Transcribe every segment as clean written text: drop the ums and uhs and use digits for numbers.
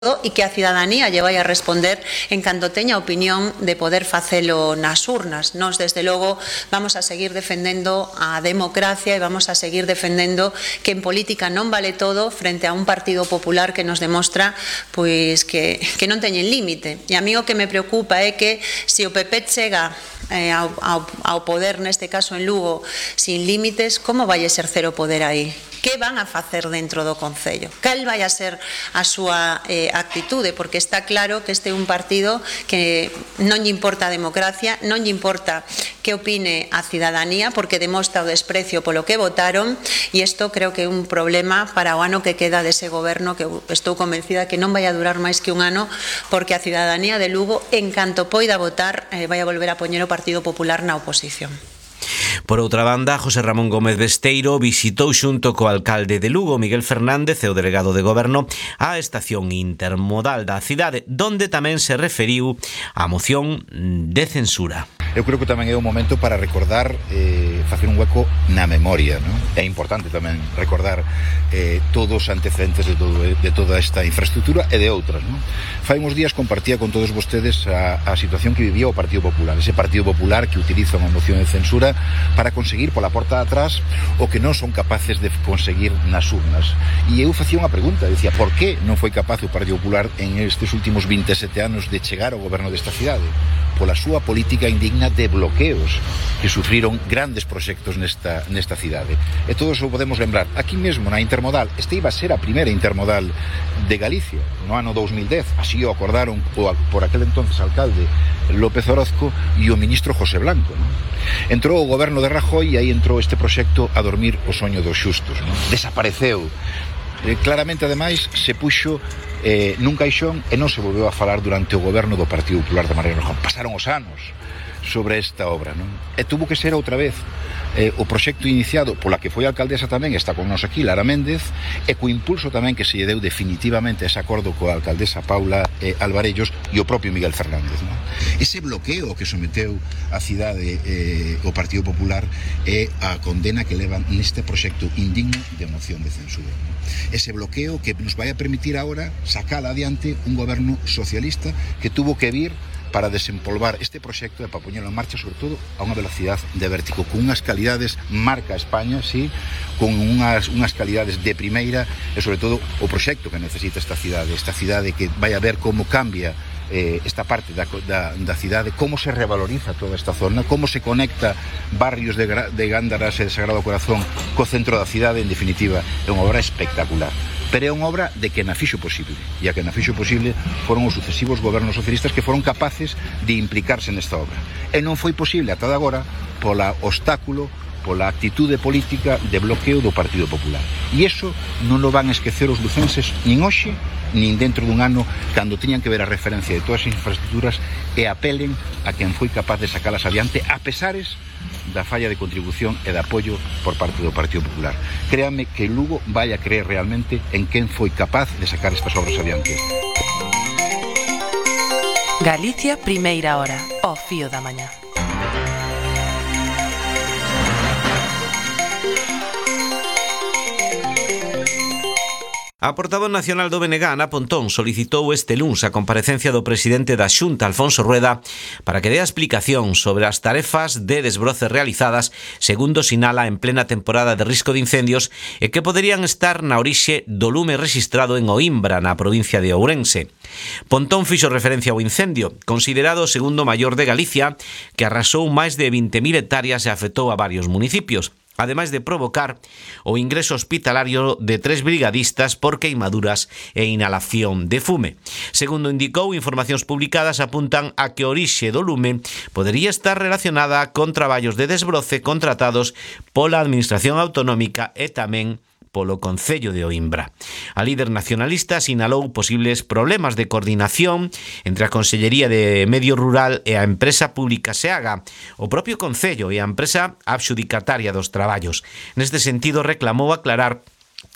e que a cidadanía lle vai a responder en canto teña opinión de poder facelo nas urnas. Nós, desde logo, vamos a seguir defendendo a democracia e vamos a seguir defendendo que en política non vale todo frente a un Partido Popular que nos demostra pois que non teñen límite. E a mí o que me preocupa é que se o PP chega ao poder, neste caso en Lugo, sin límites, como vai exercer o poder aí? Que van a facer dentro do Concello? Cal vai a ser a súa actitude? Porque está claro que este é un partido que non lle importa a democracia, non lle importa que opine a cidadanía, porque demostra o desprecio polo que votaron, e isto creo que é un problema para o ano que queda dese goberno, que estou convencida que non vai a durar máis que un ano, porque a cidadanía de Lugo, en canto poida votar, vai a volver a poñer o Partido Popular na oposición. Por outra banda, José Ramón Gómez Besteiro visitou xunto co alcalde de Lugo, Miguel Fernández, e o delegado de Goberno a estación intermodal da cidade, donde tamén se referiu á moción de censura. Eu creo que tamén é un momento para recordar, facer un hueco na memoria, non? É importante tamén recordar todos os antecedentes de toda esta infraestructura e de outras, non? Fai uns días compartía con todos vostedes a situación que vivía o Partido Popular, ese Partido Popular que utiliza unha moción de censura para conseguir pola porta de atrás o que non son capaces de conseguir nas urnas. E eu facía unha pregunta, dicía, por que non foi capaz o Partido Popular en estes últimos 27 anos de chegar ao goberno desta cidade? Pola súa política indigna de bloqueos que sufriron grandes proxectos nesta cidade. E todos o podemos lembrar. Aquí mesmo, na intermodal, esta iba a ser a primeira intermodal de Galicia, no ano 2010. Así o acordaron por aquel entonces alcalde López Orozco e o ministro José Blanco, non? Entrou o goberno de Rajoy e aí entrou este proxecto a dormir o soño dos xustos, non? Desapareceu. Claramente, ademais, se puxo nun caixón e non se volveu a falar durante o goberno do Partido Popular de Mariano Rajoy. Pasaron os anos sobre esta obra, non? E tuvo que ser outra vez o proxecto iniciado pola que foi alcaldesa tamén, está con nos aquí, Lara Méndez, e co impulso tamén que se lle deu definitivamente ese acordo coa alcaldesa Paula Alvarellos e o propio Miguel Fernández, non? Ese bloqueo que someteu a cidade o Partido Popular é a condena que levan neste proxecto indigno de moción de censura, non? Ese bloqueo que nos vai a permitir agora sacar adiante un goberno socialista que tuvo que vir para desempolvar este proxecto e para poñelo en marcha, sobre todo, a unha velocidade de vértigo, con unhas calidades marca España, sí, con unhas calidades de primeira, e sobre todo o proxecto que necesita esta cidade que vai a ver como cambia esta parte da cidade, como se revaloriza toda esta zona, como se conecta barrios de Gándaras e de Sagrado Corazón co centro da cidade. En definitiva, é unha obra espectacular. Pero é unha obra de que na fixo posible, e a que na fixo posible foron os sucesivos gobernos socialistas que foron capaces de implicarse nesta obra. E non foi posible ata de agora pola obstáculo, pola actitude política de bloqueo do Partido Popular. E iso non o van a esquecer os lucenses nin hoxe, nin dentro dun ano, cando tiñan que ver a referencia de todas as infraestructuras e apelen a quen foi capaz de sacalas adiante, a pesares da falla de contribución e de apoio por parte do Partido Popular. Créanme que Lugo vai a creer realmente en quen foi capaz de sacar estas obras adiante. Galicia, primeira hora, ao fío da mañá. A portavoz nacional do BNG, Ana Pontón, solicitou este luns a comparecencia do presidente da Xunta, Alfonso Rueda, para que dea explicación sobre as tarefas de desbroce realizadas, segundo sinala, en plena temporada de risco de incendios e que poderían estar na orixe do lume rexistrado en Oimbra, na provincia de Ourense. Pontón fixo referencia ao incendio, considerado o segundo maior de Galicia, que arrasou máis de 20.000 hectáreas e afectou a varios municipios, ademais de provocar o ingreso hospitalario de 3 brigadistas por queimaduras e inhalación de fume. Segundo indicou, informacións publicadas apuntan a que a orixe do lume podería estar relacionada con traballos de desbroce contratados pola Administración Autonómica e tamén polo Concello de Oimbra. A líder nacionalista sinalou posibles problemas de coordinación entre a Consellería de Medio Rural e a empresa pública SEAGA, o propio Concello e a empresa adxudicataria dos traballos. Neste sentido, reclamou aclarar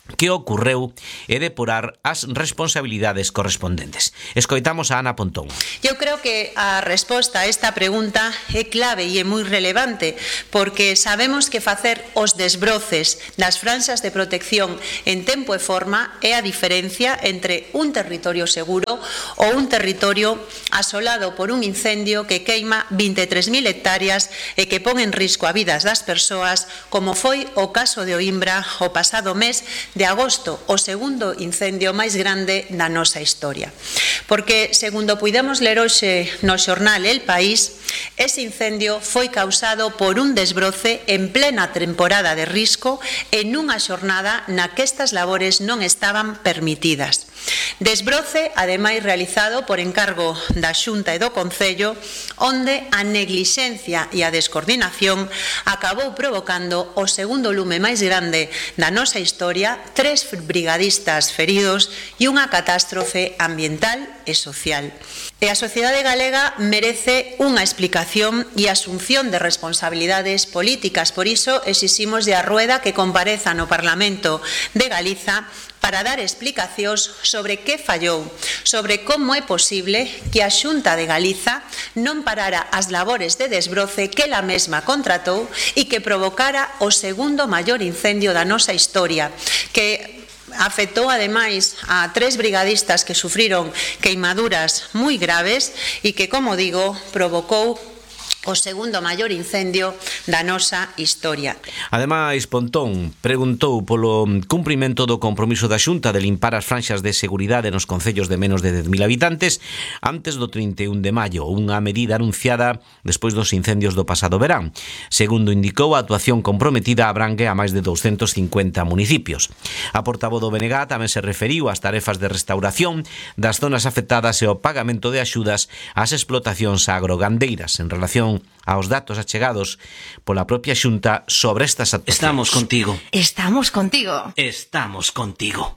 que ocorreu e depurar as responsabilidades correspondentes. Escoitamos a Ana Pontón. Eu creo que a resposta a esta pregunta é clave e é moi relevante, porque sabemos que facer os desbroces das franxas de protección en tempo e forma é a diferencia entre un territorio seguro ou un territorio asolado por un incendio que queima 23.000 hectáreas e que pon en risco a vidas das persoas, como foi o caso de Oimbra o pasado mes de agosto, o segundo incendio máis grande da nosa historia. Porque, segundo puidemos ler hoxe no xornal El País, ese incendio foi causado por un desbroce en plena temporada de risco en unha xornada na que estas labores non estaban permitidas. Desbroce, ademais, realizado por encargo da Xunta e do Concello, onde a neglixencia e a descoordinación acabou provocando o segundo lume máis grande da nosa historia, 3 brigadistas feridos e unha catástrofe ambiental e social. E a sociedade galega merece unha explicación e asunción de responsabilidades políticas. Por iso exiximos de a Rueda que compareza no Parlamento de Galiza para dar explicacións sobre que fallou, sobre como é posible que a Xunta de Galiza non parara as labores de desbroce que ela mesma contratou e que provocara o segundo maior incendio da nosa historia, que afectou ademais a 3 brigadistas que sufriron queimaduras moi graves e que, como digo, provocou o segundo maior incendio da nosa historia. Ademais, Pontón preguntou polo cumprimento do compromiso da Xunta de limpar as franxas de seguridade nos concellos de menos de 10.000 habitantes antes do 31 de maio, unha medida anunciada despois dos incendios do pasado verán. Segundo indicou, a actuación comprometida abrangue a máis de 250 municipios. A portavoz do BNG tamén se referiu ás tarefas de restauración das zonas afectadas e ao pagamento de axudas ás explotacións agrogandeiras en relación aos datos achegados pola propia Xunta sobre estas actuacións. Estamos contigo. Estamos contigo. Estamos contigo.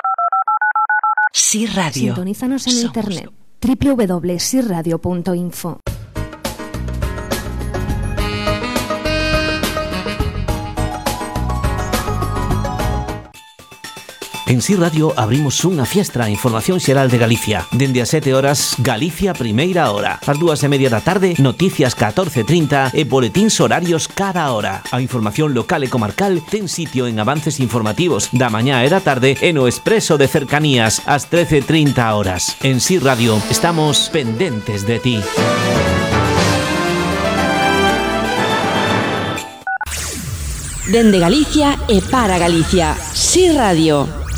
Sí Radio. Sintonízanos en internet www.siradio.info. En Si Radio abrimos unha fiestra a información xeral de Galicia. Dende as 7 horas, Galicia Primeira Hora. Ás 2:30 da tarde, noticias 14:30 e boletíns horarios cada hora. A información local e comarcal ten sitio en avances informativos da mañá e da tarde e no Expreso de Cercanías ás 13:30 horas. En Si Radio estamos pendentes de ti. Dende Galicia e para Galicia. Si Radio.